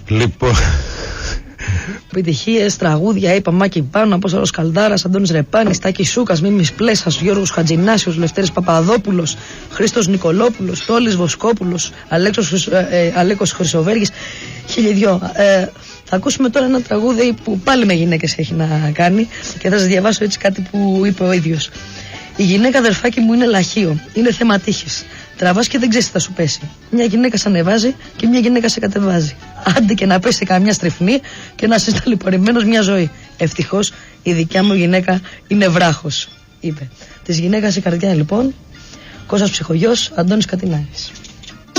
Λοιπόν. Επιτυχίες, τραγούδια, είπα Μάκη Πάνω, Απόστολος Καλδάρας, Αντώνης Ρεπάνης, Τάκης Σούκας, Μίμης Πλέσας, Γιώργος Χατζηνάσιος, Λευτέρης Παπαδόπουλος, Χρήστος Νικολόπουλος, Τόλης Βοσκόπουλος, Αλέκος Χρυσοβέργης, 1002. Θα ακούσουμε τώρα ένα τραγούδι που πάλι με γυναίκες έχει να κάνει και θα σας διαβάσω έτσι κάτι που είπε ο ίδιος. Η γυναίκα, αδερφάκι μου, είναι λαχείο, είναι θέμα τύχης. Τραβάς και δεν ξέρεις τι θα σου πέσει. Μια γυναίκα σε ανεβάζει και μια γυναίκα σε κατεβάζει. Άντε και να πέσει καμιά στριφνή και να είσαι ταλαιπωρημένος μια ζωή. Ευτυχώς η δικιά μου γυναίκα είναι βράχος, είπε. Της γυναίκας η καρδιά, λοιπόν, Κώστας Ψυχογιός, Αντώνης Κατινάκης.